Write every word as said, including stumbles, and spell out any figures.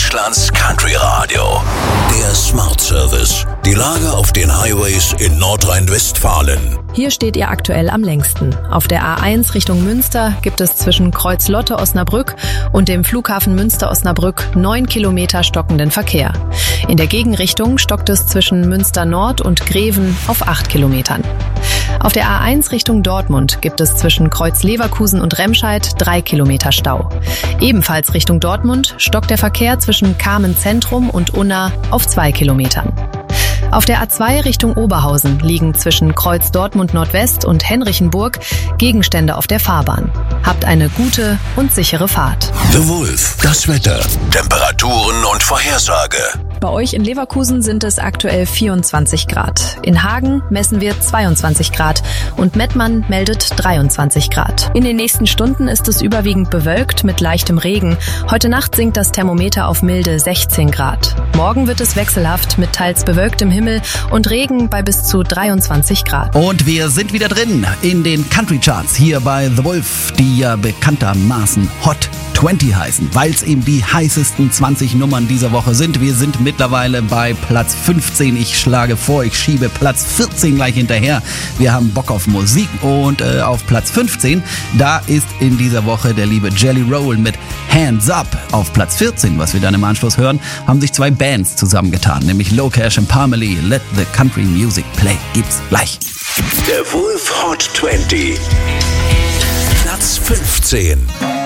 Deutschlands Country Radio. Der Smart Service. Die Lage auf den Highways in Nordrhein-Westfalen. Hier steht ihr aktuell am längsten. Auf der A eins Richtung Münster gibt es zwischen Kreuz-Lotte-Osnabrück und dem Flughafen Münster-Osnabrück neun Kilometer stockenden Verkehr. In der Gegenrichtung stockt es zwischen Münster Nord und Greven auf acht Kilometern. Auf der A eins Richtung Dortmund gibt es zwischen Kreuz-Leverkusen und Remscheid drei Kilometer Stau. Ebenfalls Richtung Dortmund stockt der Verkehr zwischen Kamen Zentrum und Unna auf zwei Kilometern. Auf der A zwei Richtung Oberhausen liegen zwischen Kreuz Dortmund Nordwest und Henrichenburg Gegenstände auf der Fahrbahn. Habt eine gute und sichere Fahrt. The Wolf, das Wetter, Temperaturen und Vorhersage. Bei euch in Leverkusen sind es aktuell vierundzwanzig Grad. In Hagen messen wir zweiundzwanzig Grad und Mettmann meldet dreiundzwanzig Grad. In den nächsten Stunden ist es überwiegend bewölkt mit leichtem Regen. Heute Nacht sinkt das Thermometer auf milde sechzehn Grad. Morgen wird es wechselhaft mit teils bewölktem Himmel und Regen bei bis zu dreiundzwanzig Grad. Und wir sind wieder drin in den Country Charts hier bei The Wolf, die ja bekanntermaßen Hot zwanzig heißen, weil es eben die heißesten zwanzig Nummern dieser Woche sind. Wir sind mittlerweile bei Platz fünfzehn. Ich schlage vor, ich schiebe Platz vierzehn gleich hinterher. Wir haben Bock auf Musik und äh, auf Platz fünfzehn, da ist in dieser Woche der liebe Jelly Roll mit Hands Up. Auf Platz vierzehn, was wir dann im Anschluss hören, haben sich zwei Bands zusammengetan, nämlich Low Cash und Parmalee. Let the Country Music Play. Gibt's gleich. Der Wolf Hot zwanzig. Platz fünfzehn.